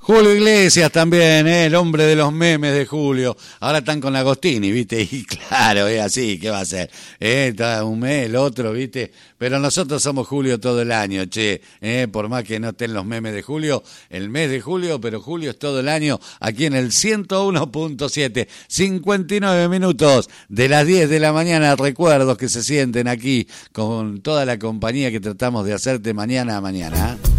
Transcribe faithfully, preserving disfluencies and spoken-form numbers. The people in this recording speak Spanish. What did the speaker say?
Julio Iglesias también, ¿eh? El hombre de los memes de Julio. Ahora están con Agostini, ¿viste? Y claro, es así, ¿qué va a hacer? ¿Eh? Está un mes, el otro, ¿viste? Pero nosotros somos Julio todo el año, che. ¿Eh? Por más que no estén los memes de Julio, el mes de Julio, pero Julio es todo el año, aquí en el ciento uno punto siete. cincuenta y nueve minutos de las diez de la mañana. Recuerdos que se sienten aquí con toda la compañía que tratamos de hacerte mañana a mañana.